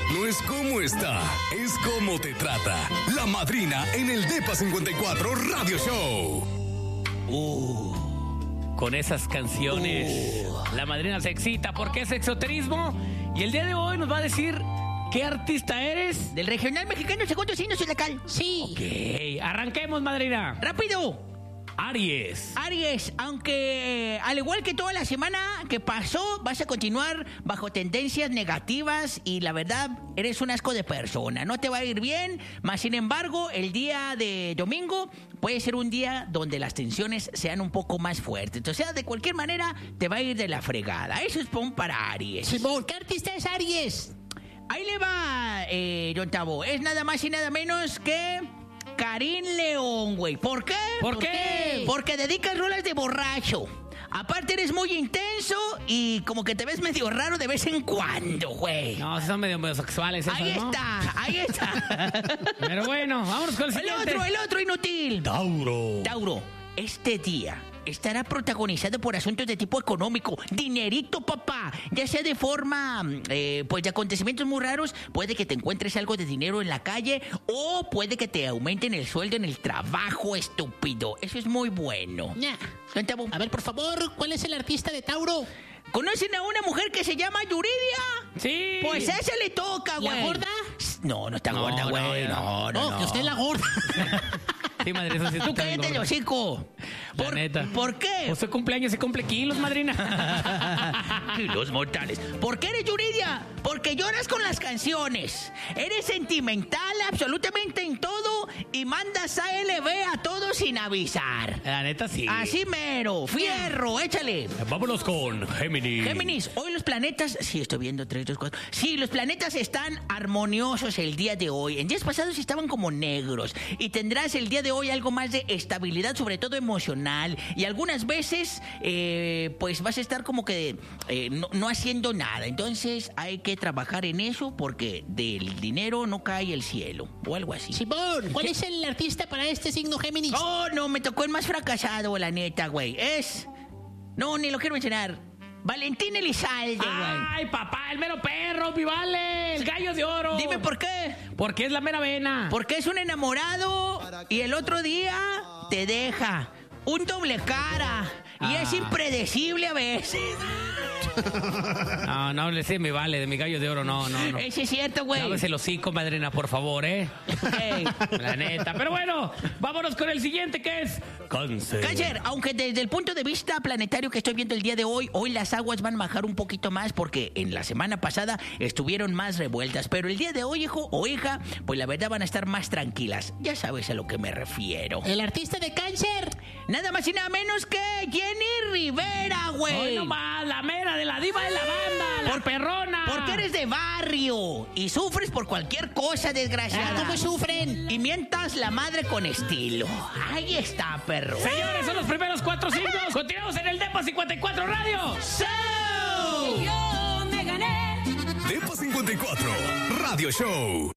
no es cómo está, es cómo te trata. La madrina en el Depa 54 Radio Show. Con esas canciones, la madrina se excita porque es exoterismo. Y el día de hoy nos va a decir qué artista eres. Del regional mexicano segundo signo zodiacal. Sí. Ok, arranquemos, madrina. Rápido. Aries, aunque al igual que toda la semana que pasó, vas a continuar bajo tendencias negativas y la verdad, eres un asco de persona. No te va a ir bien, más sin embargo, el día de domingo puede ser un día donde las tensiones sean un poco más fuertes. O sea, de cualquier manera, te va a ir de la fregada. Eso es para Aries. Simón, ¿qué artista es Aries? Ahí le va, don Tavo. Es nada más y nada menos que Karim León, güey. ¿Por qué? ¿Por qué? Porque dedicas rolas de borracho. Aparte eres muy intenso y como que te ves medio raro de vez en cuando, güey. No, son medio sexuales esas, Ahí ¿no? ahí está. Pero bueno, vámonos con el siguiente. El otro inútil. Tauro. Tauro, este día estará protagonizado por asuntos de tipo económico. Dinerito, papá. Ya sea de forma, pues de acontecimientos muy raros. Puede que te encuentres algo de dinero en la calle o puede que te aumenten el sueldo en el trabajo, estúpido. Eso es muy bueno. Nah. Don Tavo, A ver, por favor, ¿cuál es el artista de Tauro? ¿conocen a una mujer que se llama Yuridia? Sí. Pues a esa le toca, güey. ¿La gorda? No, no está No, gorda, güey. no, No. Que usted es la gorda. Sí, madre, eso sí está Tú cállate bien el gordo. hocico. La neta. ¿Por qué? Usted cumpleaños y cumple kilos, madrina. Los mortales. ¿Por qué eres Yuridia? Porque lloras con las canciones. Eres sentimental absolutamente en todo y mandas ALB a todo sin avisar. La neta, sí. Así mero. Fierro, échale. Vámonos con Géminis. Géminis, hoy los planetas... Sí, estoy viendo 3, 2, 4. Sí, los planetas están armoniosos el día de hoy. En días pasados estaban como negros. Y tendrás el día de hoy algo más de estabilidad, sobre todo emocional. Y algunas veces, pues vas a estar como que no haciendo nada. Entonces hay que trabajar en eso porque del dinero no cae el cielo. O algo así. Simón, ¿cuál es el artista para este signo Géminis? Oh, no, me tocó el más fracasado, la neta, güey. No, ni lo quiero mencionar. Valentín Elizalde, güey. Ay, papá, el mero perro, mi vale, el gallo de oro. Dime por qué. Porque es la mera vena. Porque es un enamorado y el otro día te deja. Un doble cara. Y es impredecible a veces. No, le sé, me vale, de mi gallo de oro, no. Ese es cierto, güey. Lávese el hocico, madrina, por favor, Ey. La neta. Pero bueno, vámonos con el siguiente, que es Cáncer. Cáncer, aunque desde el punto de vista planetario que estoy viendo el día de hoy las aguas van a bajar un poquito más porque en la semana pasada estuvieron más revueltas. Pero el día de hoy, hijo o hija, pues la verdad van a estar más tranquilas. Ya sabes a lo que me refiero. El artista de Cáncer. Nada más y nada menos que Jenny Rivera, güey. Hoy nomás, la mera de la diva de la banda, la perrona. Porque eres de barrio y sufres por cualquier cosa, desgraciada. ¿Cómo sufren? Y mientas la madre con estilo. Ahí está, perro. Señores, son los primeros 4 signos. Continuamos en el Depa 54 Radio. ¡Show! Depa 54 Radio Show.